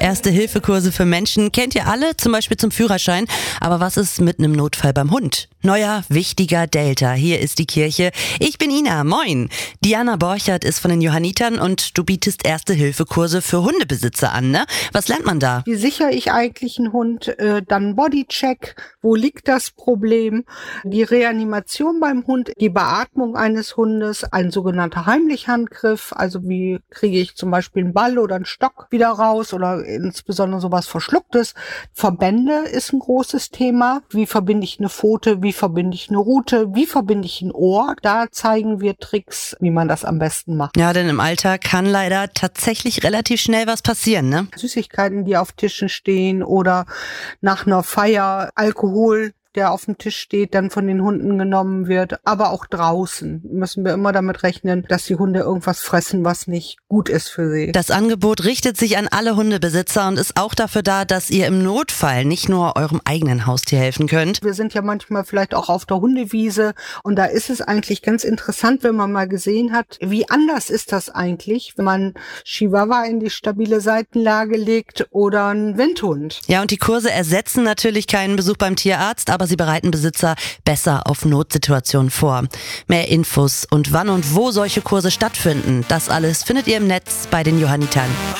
Erste-Hilfe-Kurse für Menschen kennt ihr alle, zum Beispiel zum Führerschein. Aber was ist mit einem Notfall beim Hund? Neuer, wichtiger Delta. Hier ist die Kirche. Ich bin Ina. Moin. Diana Borchert ist von den Johannitern und du bietest Erste-Hilfe-Kurse für Hundebesitzer an, ne? Was lernt man da? Wie sichere ich eigentlich einen Hund? Dann Bodycheck. Wo liegt das Problem? Die Reanimation beim Hund, die Beatmung eines Hundes, ein sogenannter Heimlichhandgriff. Also wie kriege ich zum Beispiel einen Ball oder einen Stock wieder raus oder insbesondere sowas Verschlucktes. Verbände ist ein großes Thema. Wie verbinde ich eine Pfote? Wie verbinde ich eine Rute? Wie verbinde ich ein Ohr? Da zeigen wir Tricks, wie man das am besten macht. Ja, denn im Alltag kann leider tatsächlich relativ schnell was passieren, ne? Süßigkeiten, die auf Tischen stehen oder nach einer Feier Alkohol, der auf dem Tisch steht, dann von den Hunden genommen wird. Aber auch draußen müssen wir immer damit rechnen, dass die Hunde irgendwas fressen, was nicht gut ist für sie. Das Angebot richtet sich an alle Hundebesitzer und ist auch dafür da, dass ihr im Notfall nicht nur eurem eigenen Haustier helfen könnt. Wir sind ja manchmal vielleicht auch auf der Hundewiese und da ist es eigentlich ganz interessant, wenn man mal gesehen hat, wie anders ist das eigentlich, wenn man Chihuahua in die stabile Seitenlage legt oder einen Windhund. Ja, und die Kurse ersetzen natürlich keinen Besuch beim Tierarzt, aber sie bereiten Besitzer besser auf Notsituationen vor. Mehr Infos und wann und wo solche Kurse stattfinden, das alles findet ihr im Netz bei den Johannitern.